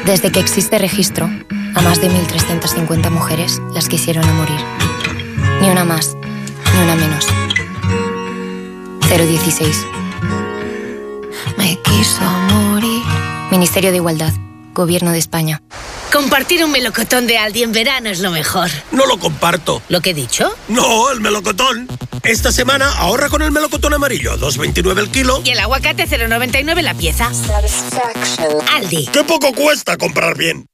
Desde que existe registro, a más de 1.350 mujeres las quisieron a morir. Ni una más, ni una menos. 016. Me quiso morir. Ministerio de Igualdad, Gobierno de España. Compartir un melocotón de Aldi en verano es lo mejor. No lo comparto. ¿Lo que he dicho? No, el melocotón. Esta semana ahorra con el melocotón amarillo, 2,29 el kilo. Y el aguacate 0,99 la pieza. Aldi. ¡Qué poco cuesta comprar bien!